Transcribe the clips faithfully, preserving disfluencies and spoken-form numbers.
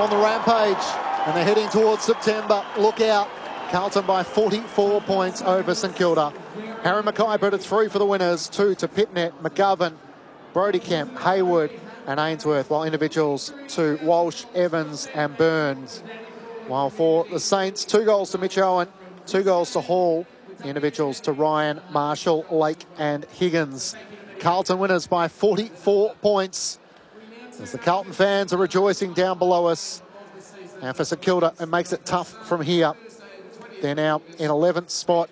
on the rampage, and they're heading towards September. Look out. Carlton by forty-four points over St Kilda. Harry Mackay put it through for the winners. Two to Pitnet, McGovern, Brody Kemp, Hayward and Ainsworth, while individuals to Walsh, Evans and Burns. While for the Saints, two goals to Mitch Owen, two goals to Hall, individuals to Ryan, Marshall, Lake and Higgins. Carlton winners by forty-four points. As the Carlton fans are rejoicing down below us. And for St Kilda, it makes it tough from here. They're now in eleventh spot.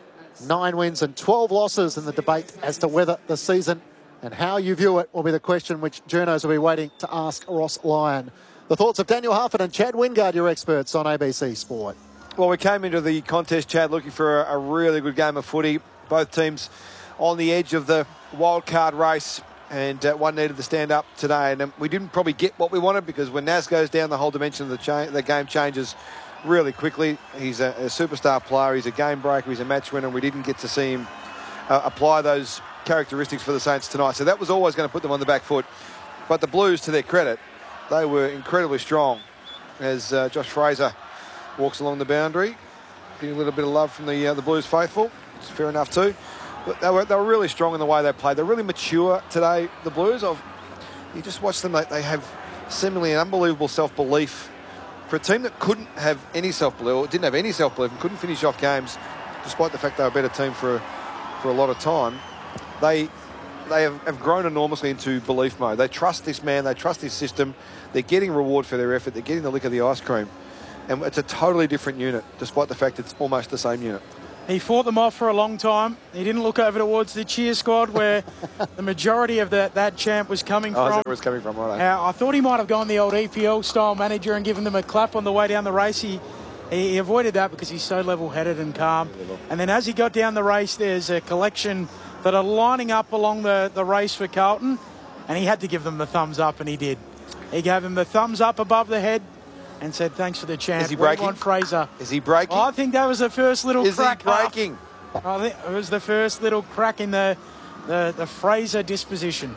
Nine wins and twelve losses, in the debate as to whether the season and how you view it will be the question which journos will be waiting to ask Ross Lyon. The thoughts of Daniel Harford and Chad Wingard, your experts on A B C Sport. Well, we came into the contest, Chad, looking for a, a really good game of footy. Both teams on the edge of the wild card race, and uh, one needed to stand up today. And um, we didn't probably get what we wanted, because when Nas goes down, the whole dimension of the, cha the game changes really quickly. He's a, a superstar player. He's a game breaker. He's a match winner. We didn't get to see him uh, apply those characteristics for the Saints tonight. So that was always going to put them on the back foot. But the Blues, to their credit, they were incredibly strong as uh, Josh Fraser walks along the boundary, getting a little bit of love from the uh, the Blues faithful. It's fair enough too. But they were, they were really strong in the way they played. They're really mature today, the Blues. I've, you just watch them, they, they have seemingly an unbelievable self-belief. For a team that couldn't have any self-belief, or didn't have any self-belief and couldn't finish off games, despite the fact they were a better team for a, for a lot of time, they they have, have grown enormously into belief mode. They trust this man, they trust this system, they're getting reward for their effort, they're getting the lick of the ice cream. And it's a totally different unit, despite the fact it's almost the same unit. He fought them off for a long time. He didn't look over towards the cheer squad, where the majority of that, that chant was coming oh, from. Is that where it's coming from, right? Uh, I thought he might have gone the old E P L-style manager and given them a clap on the way down the race. He, he avoided that because he's so level-headed and calm. And then as he got down the race, there's a collection that are lining up along the, the race for Carlton, and he had to give them the thumbs up, and he did. He gave them the thumbs up above the head and said, thanks for the chant. Is he breaking? On Fraser. Is he breaking? Oh, I think that was the first little Is crack. Is he breaking? I think it was the first little crack in the, the, the Fraser disposition.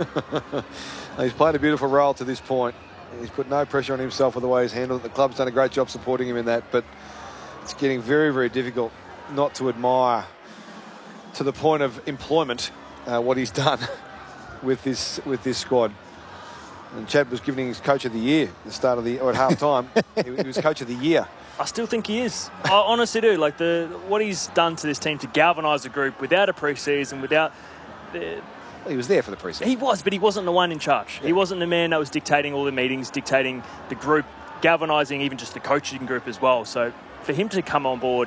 He's played a beautiful role to this point. He's put no pressure on himself with the way he's handled it. The club's done a great job supporting him in that, but it's getting very, very difficult not to admire, to the point of employment, uh, what he's done with this with this squad. And Chad was giving his coach of the year at the start of the, or at half time. he, he was coach of the year. I still think he is. I honestly do. Like the what he's done to this team to galvanise the group without a pre-season, without. The, well, he was there for the pre-season. He was, but he wasn't the one in charge. Yeah. He wasn't the man that was dictating all the meetings, dictating the group, galvanising even just the coaching group as well. So for him to come on board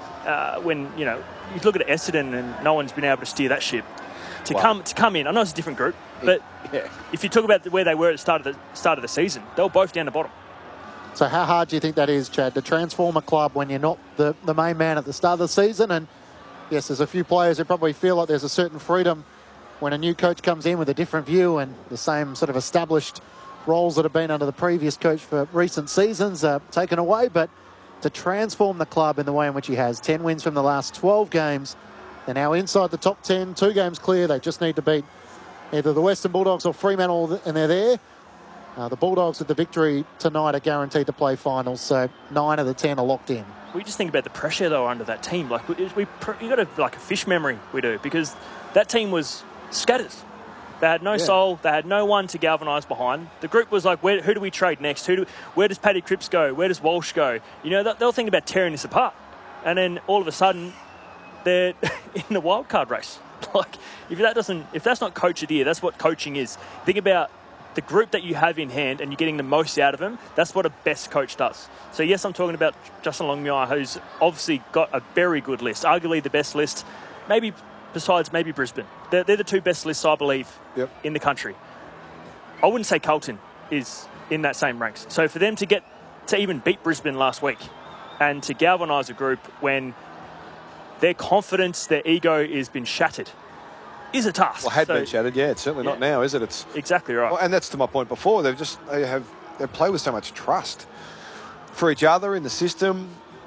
uh, when, you know, you look at Essendon and no one's been able to steer that ship. To wow. come to come in, I know it's a different group, but yeah. if you talk about where they were at the start of the start of the season, they were both down the bottom. So how hard do you think that is, Chad, to transform a club when you're not the, the main man at the start of the season? And yes, there's a few players who probably feel like there's a certain freedom when a new coach comes in with a different view, and the same sort of established roles that have been under the previous coach for recent seasons are taken away. But to transform the club in the way in which he has, ten wins from the last twelve games, they're now inside the top ten, two games clear. They just need to beat either the Western Bulldogs or Fremantle, and they're there. Uh, the Bulldogs with the victory tonight are guaranteed to play finals, so nine of the ten are locked in. We just think about the pressure though under that team. Like we, we you got a, like a fish memory, we do, because that team was scattered. They had no yeah. soul. They had no one to galvanise behind. The group was like, where, who do we trade next? Who do, where does Paddy Cripps go? Where does Walsh go? You know, they'll think about tearing this apart, and then all of a sudden, they're in the wild card race. Like if that doesn't, if that's not coach of the year, that's what coaching is. Think about the group that you have in hand and you're getting the most out of them. That's what a best coach does. So yes, I'm talking about Justin Longmire, who's obviously got a very good list, arguably the best list, maybe besides maybe Brisbane. They're, they're the two best lists, I believe, yep. in the country. I wouldn't say Carlton is in that same ranks. So for them to get to even beat Brisbane last week and to galvanise a group when their confidence, their ego has been shattered, is a task. Well, had so, been shattered, yeah. It's certainly yeah. not now, is it? It's exactly right. Well, and that's to my point before. They've just they have they play with so much trust for each other in the system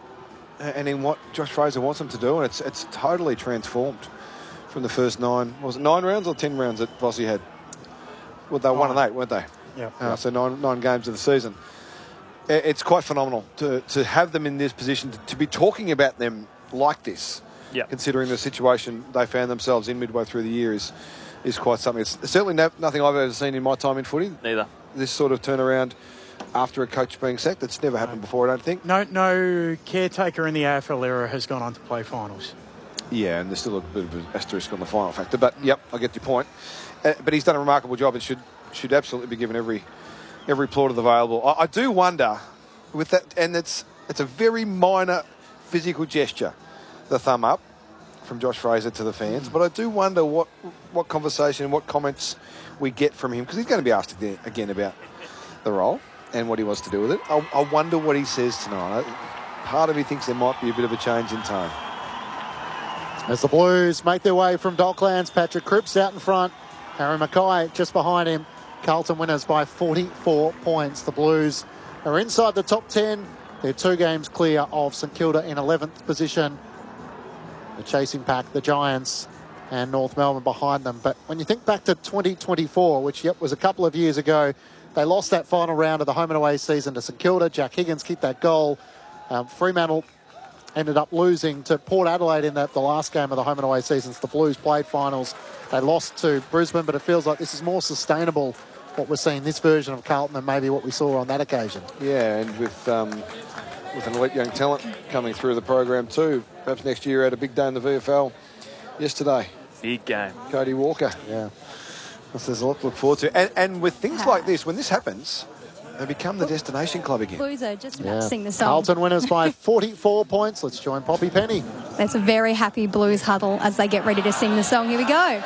and in what Josh Fraser wants them to do, and it's it's totally transformed from the first nine. Was it nine rounds or ten rounds that Vossi had? Well, they were oh. one and eight, weren't they? Yeah. Uh, so nine nine games of the season. it's quite phenomenal to, to have them in this position, to, to be talking about them like this, Yep. considering the situation they found themselves in midway through the year is, is quite something. It's certainly no, nothing I've ever seen in my time in footy. Neither. This sort of turnaround after a coach being sacked. It's never happened before, I don't think. No, no caretaker in the A F L era has gone on to play finals. Yeah, and there's still a bit of an asterisk on the final factor. But, yep, I get your point. Uh, but he's done a remarkable job and should should absolutely be given every every plaudit available. I, I do wonder with that, and it's it's a very minor physical gesture, the thumb up from Josh Fraser to the fans. But I do wonder what what conversation, what comments we get from him, because he's going to be asked again, again about the role and what he wants to do with it. I, I wonder what he says tonight. Part of me thinks there might be a bit of a change in tone. As the Blues make their way from Docklands, Patrick Cripps out in front. Harry Mackay just behind him. Carlton winners by forty-four points. The Blues are inside the top ten. They're two games clear of St Kilda in eleventh position. The chasing pack, the Giants and North Melbourne behind them. But when you think back to twenty twenty-four, which yep, was a couple of years ago, they lost that final round of the home and away season to St Kilda. Jack Higgins kicked that goal. Um, Fremantle ended up losing to Port Adelaide in the, the last game of the home and away seasons. The Blues played finals. They lost to Brisbane, but it feels like this is more sustainable, what we're seeing this version of Carlton, than maybe what we saw on that occasion. Yeah, and with um, with an elite young talent coming through the program too. Perhaps next year at a big day in the V F L. Yesterday, Big game. Cody Walker. Yeah. There's a lot to look forward to. And, and with things like this, when this happens, they become the destination club again. Blues are just about Yeah. to sing the song. Carlton winners by forty-four points. Let's join Poppy Penny. That's a very happy Blues huddle as they get ready to sing the song. Here we go.